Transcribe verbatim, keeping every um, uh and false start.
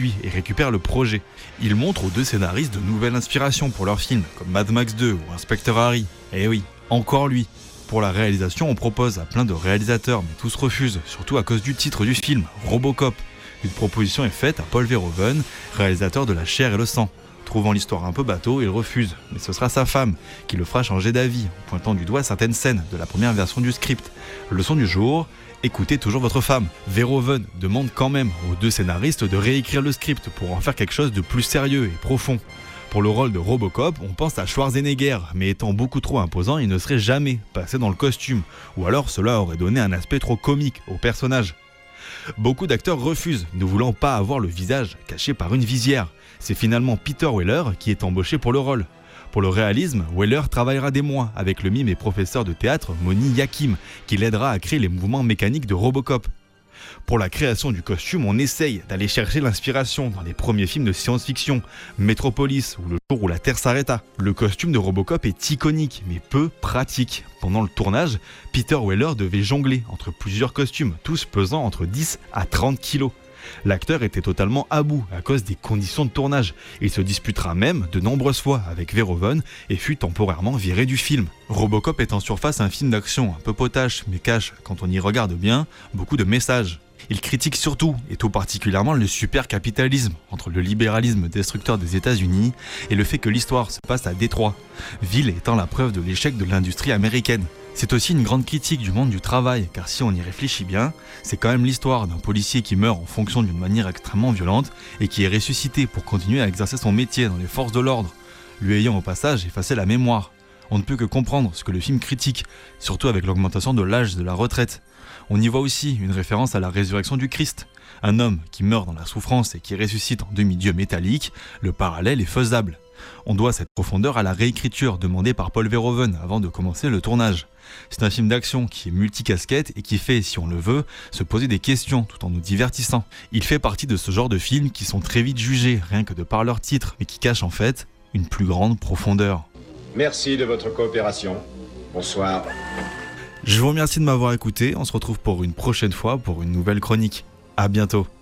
lui et récupère le projet. Il montre aux deux scénaristes de nouvelles inspirations pour leurs films, comme Mad Max deux ou Inspecteur Harry. Et oui, encore lui. Pour la réalisation, on propose à plein de réalisateurs, mais tous refusent, surtout à cause du titre du film, Robocop. Une proposition est faite à Paul Verhoeven, réalisateur de La chair et le sang. Trouvant l'histoire un peu bateau, il refuse, mais ce sera sa femme qui le fera changer d'avis, en pointant du doigt certaines scènes de la première version du script. Leçon du jour, écoutez toujours votre femme. Verhoeven demande quand même aux deux scénaristes de réécrire le script pour en faire quelque chose de plus sérieux et profond. Pour le rôle de Robocop, on pense à Schwarzenegger, mais étant beaucoup trop imposant, il ne serait jamais passé dans le costume, ou alors cela aurait donné un aspect trop comique au personnage. Beaucoup d'acteurs refusent, ne voulant pas avoir le visage caché par une visière. C'est finalement Peter Weller qui est embauché pour le rôle. Pour le réalisme, Weller travaillera des mois avec le mime et professeur de théâtre Moni Yakim, qui l'aidera à créer les mouvements mécaniques de Robocop. Pour la création du costume, on essaye d'aller chercher l'inspiration dans les premiers films de science-fiction, Metropolis ou Le jour où la Terre s'arrêta. Le costume de Robocop est iconique, mais peu pratique. Pendant le tournage, Peter Weller devait jongler entre plusieurs costumes, tous pesant entre dix à trente kilos. L'acteur était totalement à bout à cause des conditions de tournage. Il se disputera même de nombreuses fois avec Verhoeven et fut temporairement viré du film. Robocop est en surface un film d'action un peu potache, mais cache, quand on y regarde bien, beaucoup de messages. Il critique surtout, et tout particulièrement, le supercapitalisme, entre le libéralisme destructeur des États-Unis et le fait que l'histoire se passe à Détroit, ville étant la preuve de l'échec de l'industrie américaine. C'est aussi une grande critique du monde du travail, car si on y réfléchit bien, c'est quand même l'histoire d'un policier qui meurt en fonction d'une manière extrêmement violente et qui est ressuscité pour continuer à exercer son métier dans les forces de l'ordre, lui ayant au passage effacé la mémoire. On ne peut que comprendre ce que le film critique, surtout avec l'augmentation de l'âge de la retraite. On y voit aussi une référence à la résurrection du Christ. Un homme qui meurt dans la souffrance et qui ressuscite en demi-dieu métallique, le parallèle est faisable. On doit cette profondeur à la réécriture demandée par Paul Verhoeven avant de commencer le tournage. C'est un film d'action qui est multicasquette et qui fait, si on le veut, se poser des questions tout en nous divertissant. Il fait partie de ce genre de films qui sont très vite jugés, rien que de par leur titre, mais qui cachent en fait une plus grande profondeur. Merci de votre coopération. Bonsoir. Je vous remercie de m'avoir écouté. On se retrouve pour une prochaine fois pour une nouvelle chronique. À bientôt.